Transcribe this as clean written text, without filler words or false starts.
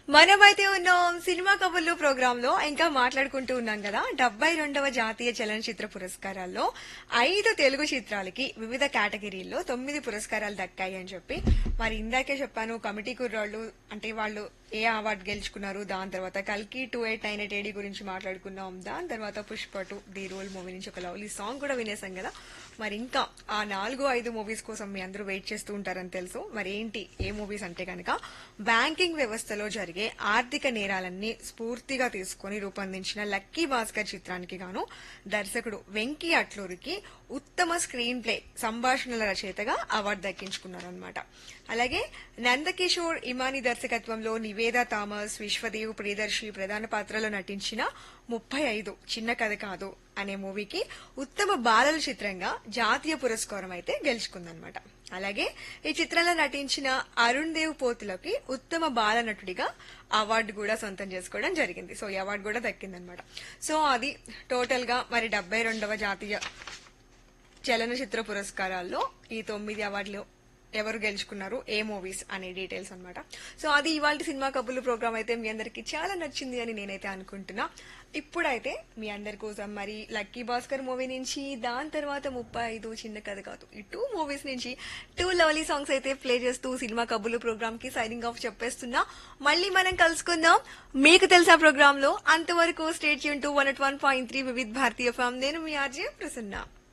మనమైతే ఉన్నాం సినిమా కబుర్లు ప్రోగ్రామ్ లో ఇంకా మాట్లాడుకుంటూ ఉన్నాం కదా 72వ జాతీయ చలనచిత్ర పురస్కారాల్లో 5 తెలుగు చిత్రాలకి వివిధ కేటగిరీల్లో 9 పురస్కారాలు దక్కాయి అని చెప్పి. మరి ఇందాకే చెప్పాను కమిటీ కుర్రాళ్ళు అంటే వాళ్ళు ఏ అవార్డు గెలుచుకున్నారు, దాని తర్వాత కల్కి 2898 ఏడి గురించి మాట్లాడుకున్నాం, దాని తర్వాత పుష్ప 2 ది రోల్ మూవీ నుంచి ఒక లవ్లీ సాంగ్ కూడా వినేసాం కదా. మరి ఇంకా ఆ 4-5 మూవీస్ కోసం మీ అందరూ వెయిట్ చేస్తూ ఉంటారని తెలుసు. మరి ఏంటి ఏ మూవీస్ అంటే కనుక బ్యాంకింగ్ వ్యవస్థలో జరిగే ఆర్థిక నేరాలన్నీ స్ఫూర్తిగా తీసుకుని రూపొందించిన లక్కీ భాస్కర్ చిత్రానికి గాను దర్శకుడు వెంకీ అట్లూరికి ఉత్తమ స్క్రీన్ ప్లే సంభాషణల రచయితగా అవార్డు దక్కించుకున్నారనమాట. అలాగే నందకిషోర్ ఇమాని దర్శకత్వంలో నివేదా థామస్, విశ్వదేవ్, ప్రియదర్శి ప్రధాన పాత్రలో నటించిన 35 చిన్న కథ కాదు అనే మూవీకి ఉత్తమ బాలల చిత్రంగా జాతీయ పురస్కారం అయితే గెలుచుకుందనమాట. అలాగే ఈ చిత్రంలో నటించిన అరుణ్ దేవ్ పోతులకి ఉత్తమ బాల నటుడిగా అవార్డు కూడా సొంతం చేసుకోవడం జరిగింది. సో ఈ అవార్డు కూడా దక్కిందనమాట. సో అది టోటల్ గా మరి 72వ జాతీయ చలనచిత్ర పురస్కారాల్లో ఈ 9 అవార్డులు ఎవరు గెలుచుకున్నారు, ఏ మూవీస్ అనే డీటెయిల్స్ అనమాట. సో అది ఇవాళ సినిమా కబుర్లు ప్రోగ్రామ్ అయితే మీ అందరికి చాలా నచ్చింది అని నేనైతే అనుకుంటున్నా. ఇప్పుడైతే మీ అందరి కోసం మరి లక్కీ భాస్కర్ మూవీ నుంచి, దాని తర్వాత 35 చిన్న కథ కాదు ఈ 2 మూవీస్ నుంచి 2 లవ్లీ సాంగ్స్ అయితే ప్లే చేస్తూ సినిమా కబుర్లు ప్రోగ్రామ్ కి సైనింగ్ ఆఫ్ చెప్పేస్తున్నా. మళ్ళీ మనం కలుసుకుందాం మీకు తెలుసా ప్రోగ్రామ్ లో. అంతవరకు state tune to 101.3 Vividh Bharatiya form. నేను మీ ఆర్జే ప్రసన్న.